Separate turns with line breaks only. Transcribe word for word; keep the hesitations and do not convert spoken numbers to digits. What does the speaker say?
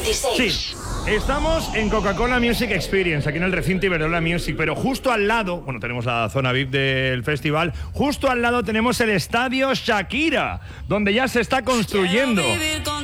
veintiséis.
Sí. Estamos en Coca-Cola Music Experience, aquí en el recinto Iberdrola Music, pero justo al lado, bueno, tenemos la zona V I P del festival, justo al lado tenemos el estadio Shakira, donde ya se está construyendo.